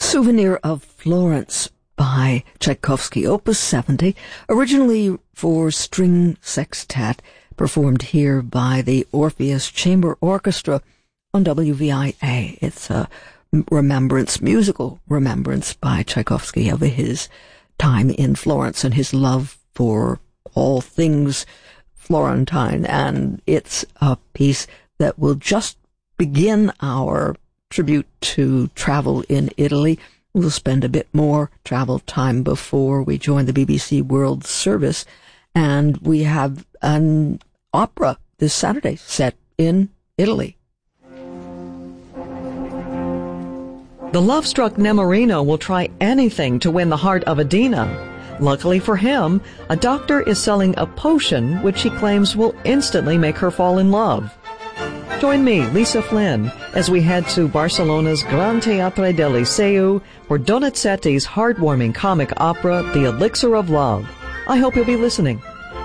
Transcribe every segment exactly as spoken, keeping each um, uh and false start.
Souvenir of Florence by Tchaikovsky, Opus seventy, originally for string sextet, performed here by the Orpheus Chamber Orchestra on W V I A. It's a remembrance, musical remembrance by Tchaikovsky of his time in Florence and his love for all things Florentine. And it's a piece that will just begin our tribute to travel in Italy. We'll spend a bit more travel time before we join the B B C World Service, and we have an opera this Saturday set in Italy. The love-struck Nemorino will try anything to win the heart of Adina. Luckily for him, a doctor is selling a potion which he claims will instantly make her fall in love. Join me, Lisa Flynn, as we head to Barcelona's Gran Teatre del Liceu for Donizetti's heartwarming comic opera, The Elixir of Love. I hope you'll be listening.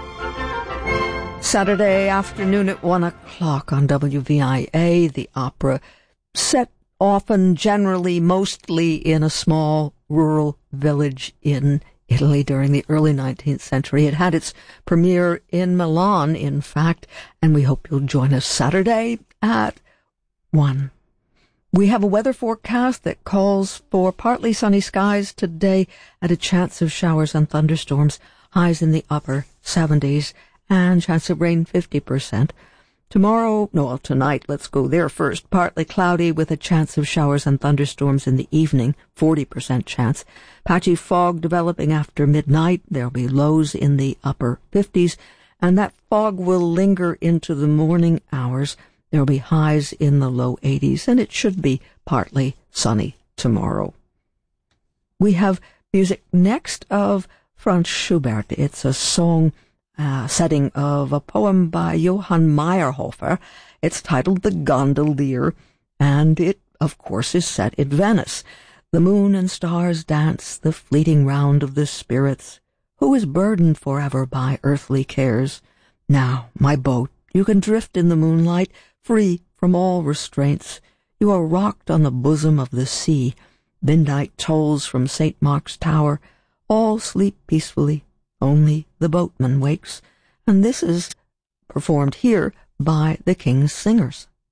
Saturday afternoon at one o'clock on W V I A, the opera, set often, generally, mostly in a small rural village in Italy during the early nineteenth century. It had its premiere in Milan, in fact, and we hope you'll join us Saturday at one. We have a weather forecast that calls for partly sunny skies today and a chance of showers and thunderstorms, highs in the upper seventies, and chance of rain fifty percent. Tomorrow, no, well, tonight, let's go there first. Partly cloudy with a chance of showers and thunderstorms in the evening, forty percent chance. Patchy fog developing after midnight. There'll be lows in the upper fifties, and that fog will linger into the morning hours. There'll be highs in the low eighties, and it should be partly sunny tomorrow. We have music next of Franz Schubert. It's a song Uh, setting of a poem by Johann Meyerhofer. It's titled The Gondolier, and it, of course, is set in Venice. The moon and stars dance the fleeting round of the spirits. Who is burdened forever by earthly cares? Now, my boat, you can drift in the moonlight, free from all restraints. You are rocked on the bosom of the sea. Midnight tolls from Saint Mark's Tower. All sleep peacefully. Only the boatman wakes, and this is performed here by the King's Singers.